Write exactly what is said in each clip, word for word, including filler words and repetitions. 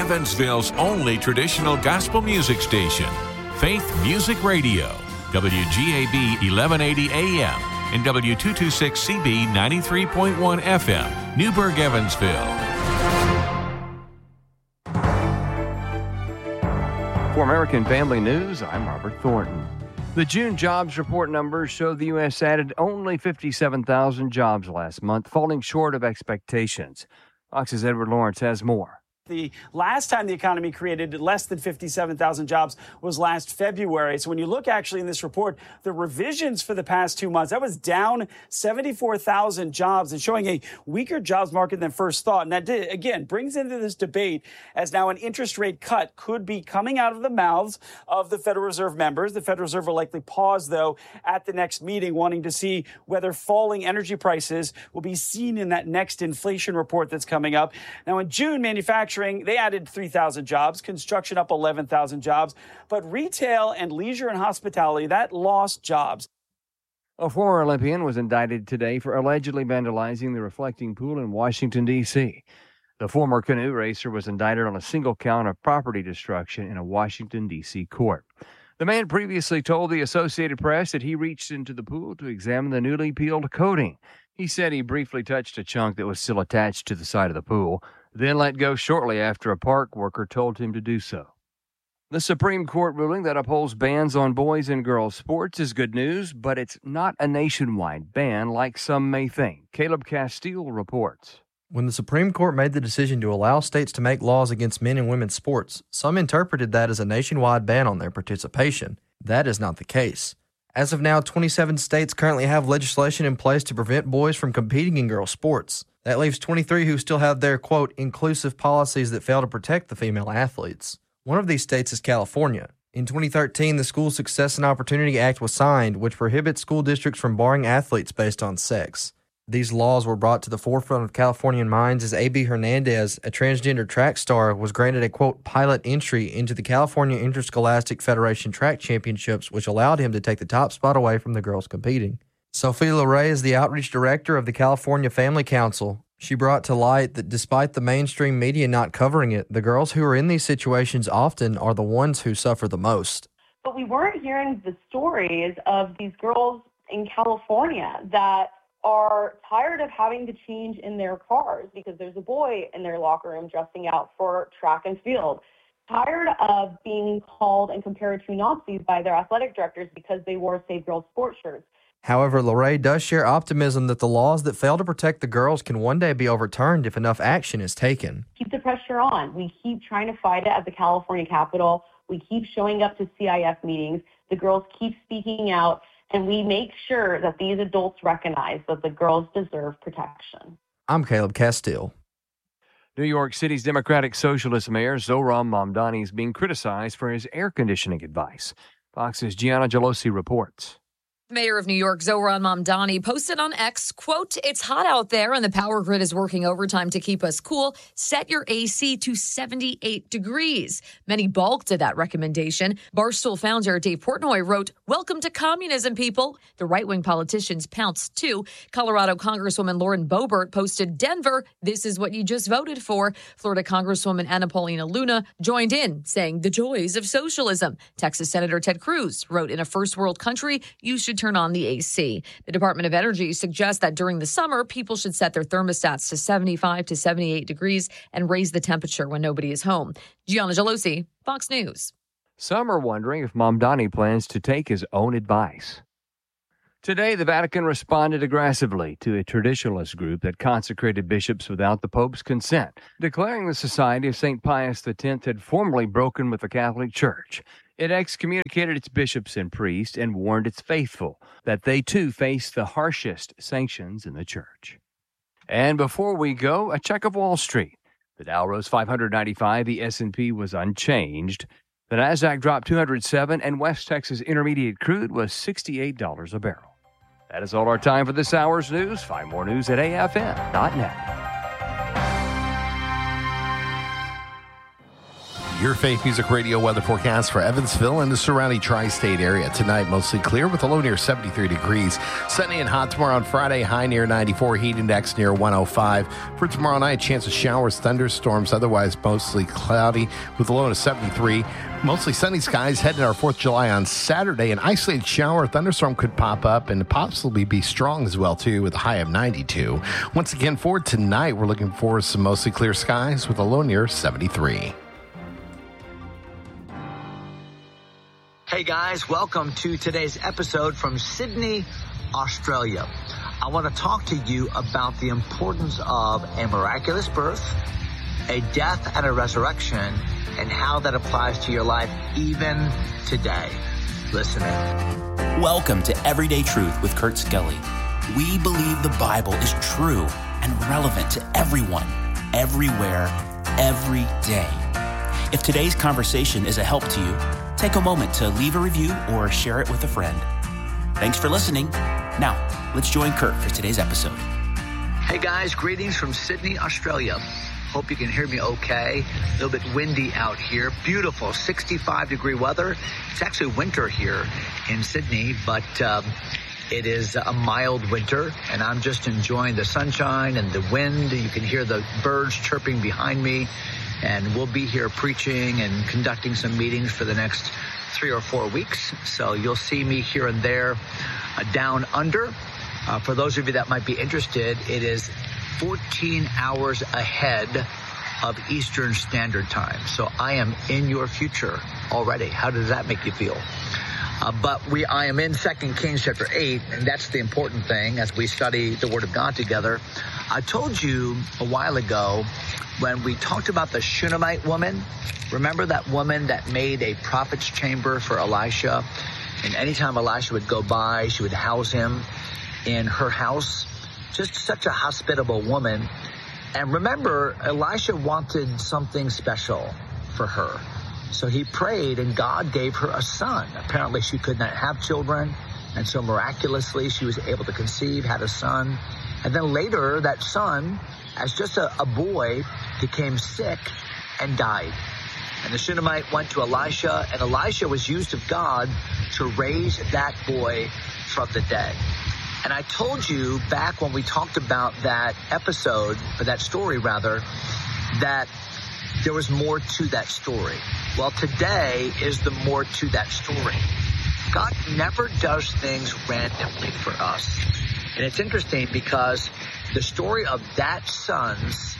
Evansville's only traditional gospel music station, Faith Music Radio, W G A B eleven eighty A M and W two twenty-six C B ninety-three point one F M, Newburgh, Evansville. For American Family News, I'm Robert Thornton. The June jobs report numbers show the U S added only fifty-seven thousand jobs last month, falling short of expectations. Fox's Edward Lawrence has more. The last time the economy created less than fifty-seven thousand jobs was last February. So when you look actually in this report, the revisions for the past two months, that was down seventy-four thousand jobs and showing a weaker jobs market than first thought. And that, did, again, brings into this debate as now an interest rate cut could be coming out of the mouths of the Federal Reserve members. The Federal Reserve will likely pause, though, at the next meeting, wanting to see whether falling energy prices will be seen in that next inflation report that's coming up. Now, in June, manufacturing they added three thousand jobs, construction up eleven thousand jobs, but retail and leisure and hospitality, that lost jobs. A former Olympian was indicted today for allegedly vandalizing the reflecting pool in Washington, D C The former canoe racer was indicted on a single count of property destruction in a Washington, D C court. The man previously told the Associated Press that he reached into the pool to examine the newly peeled coating. He said he briefly touched a chunk that was still attached to the side of the pool, then let go shortly after a park worker told him to do so. The Supreme Court ruling that upholds bans on boys and girls sports is good news, but it's not a nationwide ban like some may think. Caleb Castile reports. When the Supreme Court made the decision to allow states to make laws against men and women's sports, some interpreted that as a nationwide ban on their participation. That is not the case. As of now, twenty-seven states currently have legislation in place to prevent boys from competing in girls' sports. That leaves twenty-three who still have their, quote, inclusive policies that fail to protect the female athletes. One of these states is California. In twenty thirteen, the School Success and Opportunity Act was signed, which prohibits school districts from barring athletes based on sex. These laws were brought to the forefront of Californian minds as A B Hernandez, a transgender track star, was granted a, quote, pilot entry into the California Interscholastic Federation Track Championships, which allowed him to take the top spot away from the girls competing. Sophie LeRae is the outreach director of the California Family Council. She brought to light that despite the mainstream media not covering it, the girls who are in these situations often are the ones who suffer the most. But we weren't hearing the stories of these girls in California that are tired of having to change in their cars because there's a boy in their locker room dressing out for track and field. Tired of being called and compared to Nazis by their athletic directors because they wore Save Girls sports shirts. However, LeRae does share optimism that the laws that fail to protect the girls can one day be overturned if enough action is taken. Keep the pressure on. We keep trying to fight it at the California Capitol. We keep showing up to C I F meetings. The girls keep speaking out, and we make sure that these adults recognize that the girls deserve protection. I'm Caleb Castile. New York City's Democratic Socialist Mayor Zohran Mamdani is being criticized for his air conditioning advice. Fox's Gianna Gelosi reports. Mayor of New York Zohran Mamdani posted on X, quote, "It's hot out there and the power grid is working overtime to keep us cool. Set your A C to seventy-eight degrees. Many balked at that recommendation. Barstool founder Dave Portnoy wrote, "Welcome to communism, people." The right-wing politicians pounced too. Colorado Congresswoman Lauren Boebert posted, "Denver, this is what you just voted for." Florida Congresswoman Anna Paulina Luna joined in, saying the joys of socialism. Texas Senator Ted Cruz wrote, "In a first world country, you should turn on the A C." The Department of Energy suggests that during the summer, people should set their thermostats to seventy-five to seventy-eight degrees and raise the temperature when nobody is home. Gianna Gelosi, Fox News. Some are wondering if Mamdani plans to take his own advice. Today, the Vatican responded aggressively to a traditionalist group that consecrated bishops without the Pope's consent, declaring the Society of Saint Pius the Tenth had formally broken with the Catholic Church. It excommunicated its bishops and priests and warned its faithful that they too face the harshest sanctions in the church. And before we go, a check of Wall Street. The Dow rose five hundred ninety-five, the S and P was unchanged. The Nasdaq dropped two hundred seven, and West Texas Intermediate crude was sixty-eight dollars a barrel. That is all our time for this hour's news. Find more news at A F N dot net. Your Faith Music Radio weather forecast for Evansville and the surrounding tri-state area. Tonight, mostly clear with a low near seventy-three degrees. Sunny and hot tomorrow on Friday, high near ninety-four, heat index near one oh five. For tomorrow night, chance of showers, thunderstorms, otherwise mostly cloudy with a low of seventy-three. Mostly sunny skies heading our fourth of July on Saturday. An isolated shower or thunderstorm could pop up and possibly be strong as well, too, with a high of ninety-two. Once again, for tonight, we're looking for some mostly clear skies with a low near seventy-three. Hey guys, welcome to today's episode from Sydney, Australia. I want to talk to you about the importance of a miraculous birth, a death and a resurrection, and how that applies to your life even today. Listen in. Welcome to Everyday Truth with Kurt Skelly. We believe the Bible is true and relevant to everyone, everywhere, every day. If today's conversation is a help to you, take a moment to leave a review or share it with a friend. Thanks for listening. Now, let's join Kurt for today's episode. Hey guys, greetings from Sydney, Australia. Hope you can hear me okay. A little bit windy out here. Beautiful sixty-five degree weather. It's actually winter here in Sydney, but um, it is a mild winter, and I'm just enjoying the sunshine and the wind. You can hear the birds chirping behind me. And we'll be here preaching and conducting some meetings for the next three or four weeks. So you'll see me here and there uh, down under. Uh, for those of you that might be interested, it is fourteen hours ahead of Eastern Standard Time. So I am in your future already. How does that make you feel? Uh, but we, I am in Second Kings chapter eight, and that's the important thing as we study the Word of God together. I told you a while ago when we talked about the Shunammite woman. Remember that woman that made a prophet's chamber for Elisha? And anytime Elisha would go by, she would house him in her house. Just such a hospitable woman. And remember, Elisha wanted something special for her. So he prayed, and God gave her a son. Apparently, she could not have children, and so miraculously, she was able to conceive, had a son. And then later, that son, as just a, a boy, became sick and died. And the Shunammite went to Elisha, and Elisha was used of God to raise that boy from the dead. And I told you back when we talked about that episode, or that story rather, that there was more to that story. Well, today is the more to that story. God never does things randomly for us. And it's interesting because the story of that son's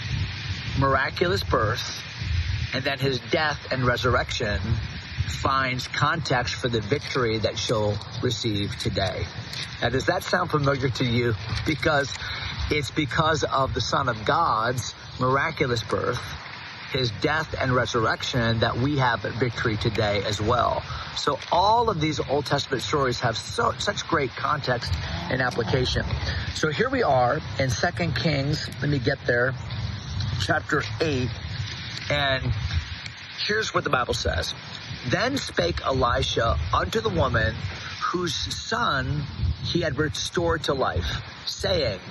miraculous birth and then his death and resurrection finds context for the victory that she'll receive today. Now, does that sound familiar to you? Because it's because of the Son of God's miraculous birth, his death and resurrection, that we have victory today as well. So all of these Old Testament stories have so, such great context and application. So here we are in Second Kings. Let me get there. Chapter eight. And here's what the Bible says. Then spake Elisha unto the woman whose son he had restored to life, saying,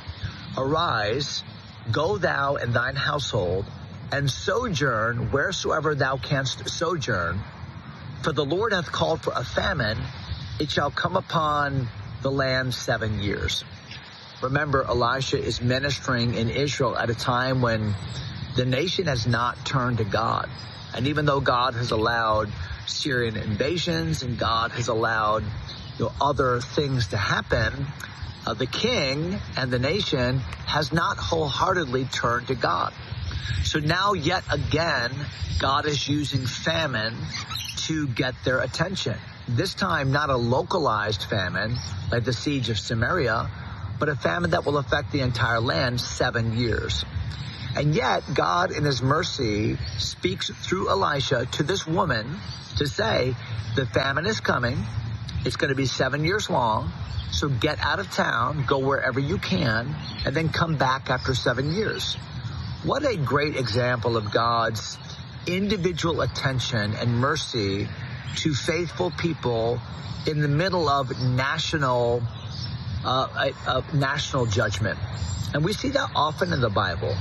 Arise, go thou and thine household, and sojourn wheresoever thou canst sojourn. For the Lord hath called for a famine, it shall come upon the land seven years. Remember, Elisha is ministering in Israel at a time when the nation has not turned to God. And even though God has allowed Syrian invasions and God has allowed you know, other things to happen, uh, the king and the nation has not wholeheartedly turned to God. So now yet again, God is using famine to get their attention. This time, not a localized famine like the siege of Samaria, but a famine that will affect the entire land seven years. And yet, God, in his mercy, speaks through Elisha to this woman to say, the famine is coming. It's going to be seven years long. So get out of town, go wherever you can, and then come back after seven years. What a great example of God's individual attention and mercy to faithful people in the middle of national, uh, uh, national judgment. And we see that often in the Bible,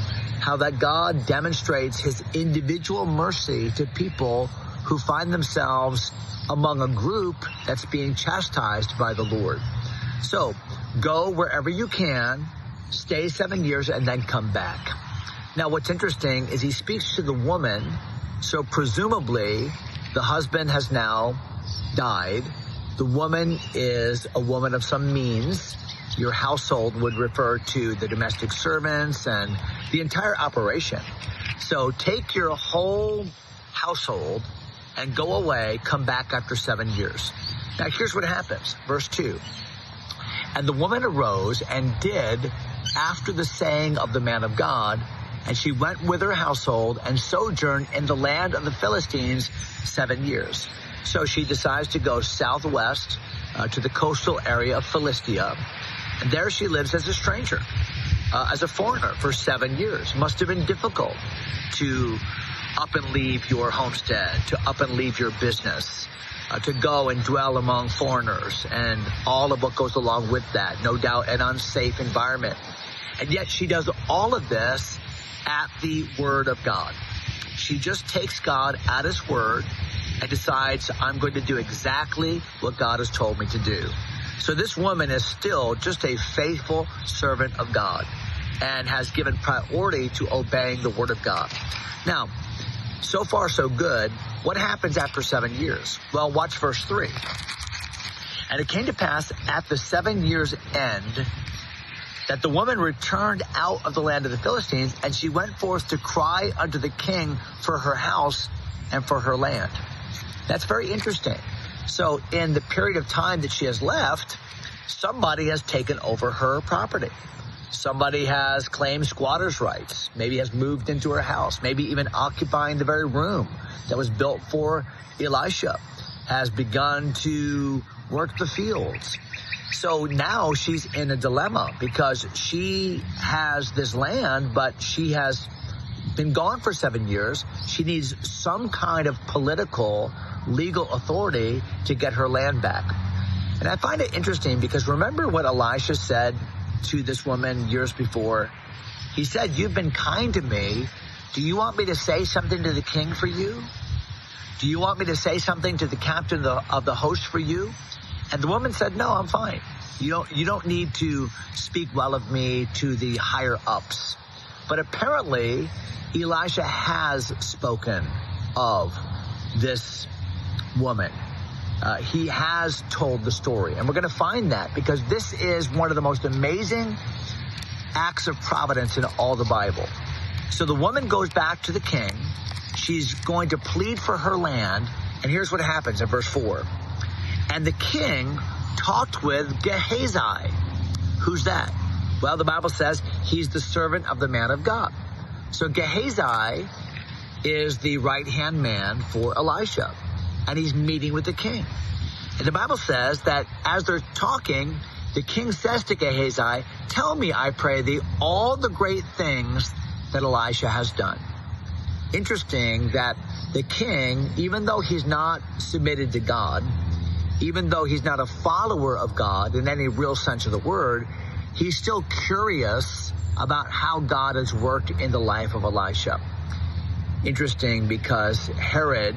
how that God demonstrates his individual mercy to people who find themselves among a group that's being chastised by the Lord. So go wherever you can, stay seven years, and then come back. Now, what's interesting is he speaks to the woman, so presumably the husband has now died. The woman is a woman of some means. Your household would refer to the domestic servants and the entire operation. So take your whole household and go away, come back after seven years. Now, here's what happens. Verse two. And the woman arose and did after the saying of the man of God, and she went with her household and sojourned in the land of the Philistines seven years. So she decides to go southwest uh, to the coastal area of Philistia. And there she lives as a stranger, uh, as a foreigner for seven years. Must have been difficult to up and leave your homestead, to up and leave your business, uh, to go and dwell among foreigners and all of what goes along with that. No doubt an unsafe environment. And yet she does all of this at the word of God. She just takes God at his word and decides, I'm going to do exactly what God has told me to do. So this woman is still just a faithful servant of God and has given priority to obeying the word of God. Now, so far so good. What happens after seven years? Well, watch verse three. And it came to pass at the seven years' end that the woman returned out of the land of the Philistines, and she went forth to cry unto the king for her house and for her land. That's very interesting. So in the period of time that she has left, somebody has taken over her property. Somebody has claimed squatter's rights, maybe has moved into her house, maybe even occupying the very room that was built for Elisha, has begun to work the fields. So now she's in a dilemma because she has this land, but she has been gone for seven years. She needs some kind of political, legal authority to get her land back. And I find it interesting because remember what Elisha said to this woman years before? He said, you've been kind to me. Do you want me to say something to the king for you? Do you want me to say something to the captain of the, of the host for you? And the woman said, no, I'm fine. You don't, you don't need to speak well of me to the higher ups. But apparently, Elisha has spoken of this woman. Uh, he has told the story. And we're going to find that because this is one of the most amazing acts of providence in all the Bible. So the woman goes back to the king. She's going to plead for her land. And here's what happens in verse four. And the king talked with Gehazi. Who's that? Well, the Bible says he's the servant of the man of God. So Gehazi is the right-hand man for Elisha, and he's meeting with the king. And the Bible says that as they're talking, the king says to Gehazi, tell me, I pray thee, all the great things that Elisha has done. Interesting that the king, even though he's not submitted to God, even though he's not a follower of God in any real sense of the word, he's still curious about how God has worked in the life of Elisha. Interesting because Herod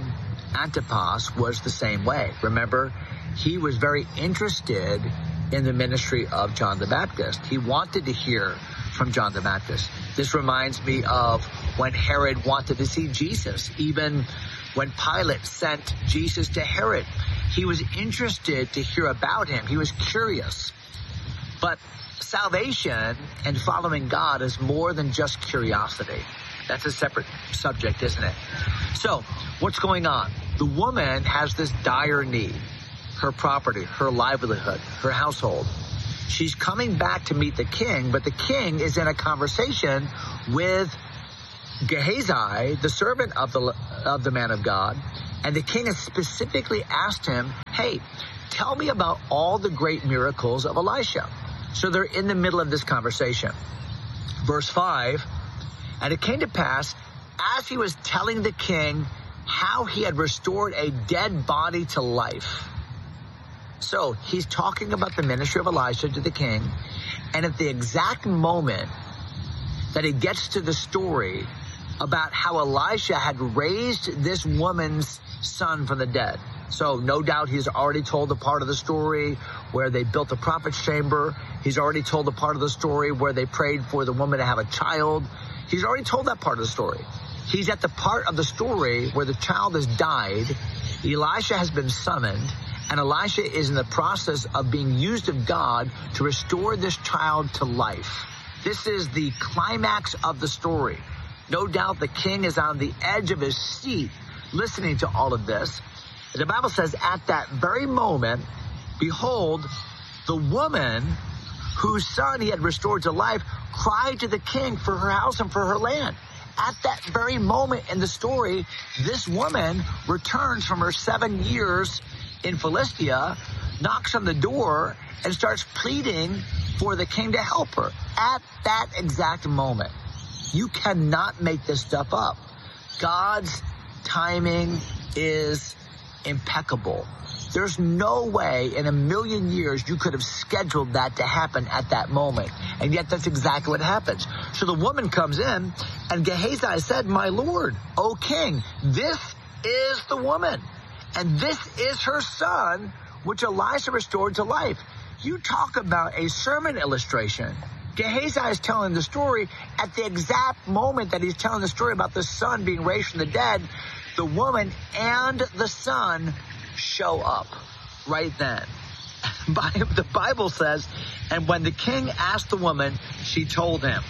Antipas was the same way. Remember, he was very interested in the ministry of John the Baptist. He wanted to hear from John the Baptist. This reminds me of when Herod wanted to see Jesus. Even when Pilate sent Jesus to Herod, he was interested to hear about him. He was curious. But salvation and following God is more than just curiosity. That's a separate subject, isn't it? So, what's going on? The woman has this dire need. Her property, her livelihood, her household. She's coming back to meet the king, but the king is in a conversation with Gehazi, the servant of the of the man of God, and the king has specifically asked him, hey, tell me about all the great miracles of Elisha. So they're in the middle of this conversation. Verse five, and it came to pass, as he was telling the king how he had restored a dead body to life. So he's talking about the ministry of Elisha to the king, and at the exact moment that he gets to the story about how Elisha had raised this woman's son from the dead. So no doubt he's already told the part of the story where they built the prophet's chamber. He's already told the part of the story where they prayed for the woman to have a child. He's already told that part of the story. He's at the part of the story where the child has died. Elisha has been summoned, and Elisha is in the process of being used of God to restore this child to life. This is the climax of the story. No doubt the king is on the edge of his seat listening to all of this. The Bible says at that very moment, behold, the woman whose son he had restored to life cried to the king for her house and for her land. At that very moment in the story, this woman returns from her seven years in Philistia, knocks on the door, and starts pleading for the king to help her. At that exact moment. You cannot make this stuff up. God's timing is impeccable. There's no way in a million years you could have scheduled that to happen at that moment. And yet that's exactly what happens. So the woman comes in, and Gehazi said, "My lord, O king, this is the woman, and this is her son, which Elisha restored to life." You talk about a sermon illustration. Gehazi is telling the story at the exact moment that he's telling the story about the son being raised from the dead. The woman and the son show up right then. The Bible says, and when the king asked the woman, she told him.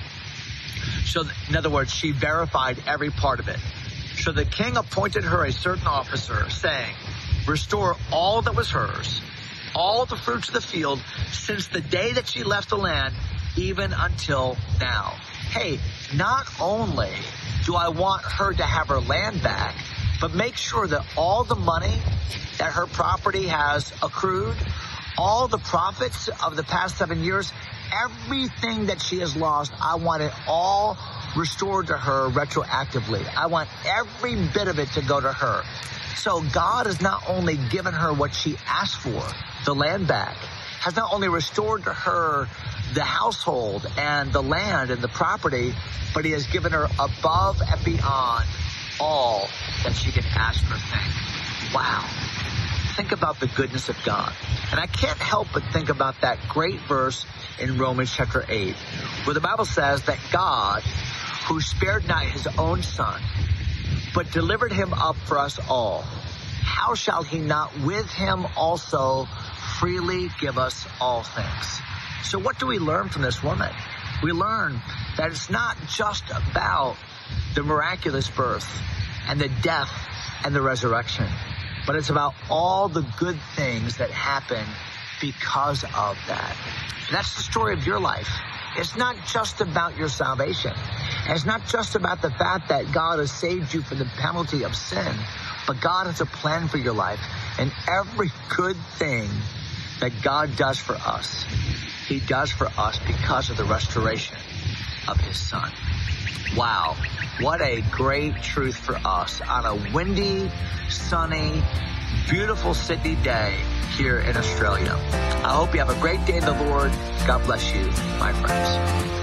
So, in other words, she verified every part of it. So the king appointed her a certain officer, saying, "Restore all that was hers, all the fruits of the field, since the day that she left the land, even until now." Hey, not only do I want her to have her land back, but make sure that all the money that her property has accrued, all the profits of the past seven years, everything that she has lost, I want it all restored to her retroactively. I want every bit of it to go to her. So God has not only given her what she asked for, the land back, has not only restored to her the household and the land and the property, but he has given her above and beyond all that she can ask or think. Wow. Think about the goodness of God. And I can't help but think about that great verse in Romans chapter eight, where the Bible says that God, who spared not his own son, but delivered him up for us all, how shall he not with him also freely give us all things? So what do we learn from this woman? We learn that it's not just about the miraculous birth and the death and the resurrection, but it's about all the good things that happen because of that. And that's the story of your life. It's not just about your salvation. And it's not just about the fact that God has saved you from the penalty of sin, but God has a plan for your life. And every good thing that God does for us, he does for us because of the restoration of his son. Wow, what a great truth for us on a windy, sunny, beautiful Sydney day here in Australia. I hope you have a great day in the Lord. God bless you, my friends.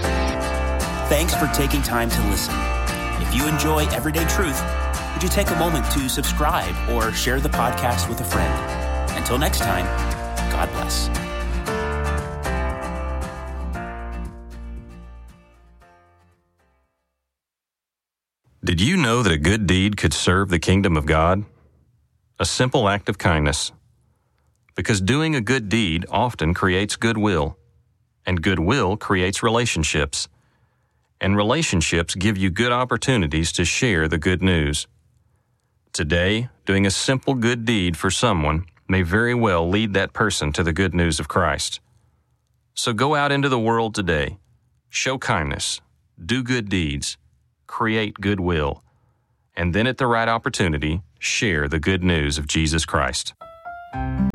Thanks for taking time to listen. If you enjoy Everyday Truth, would you take a moment to subscribe or share the podcast with a friend? Until next time, God bless. Did you know that a good deed could serve the kingdom of God? A simple act of kindness. Because doing a good deed often creates goodwill, and goodwill creates relationships, and relationships give you good opportunities to share the good news. Today, doing a simple good deed for someone may very well lead that person to the good news of Christ. So go out into the world today, show kindness, do good deeds, create goodwill, and then at the right opportunity, share the good news of Jesus Christ.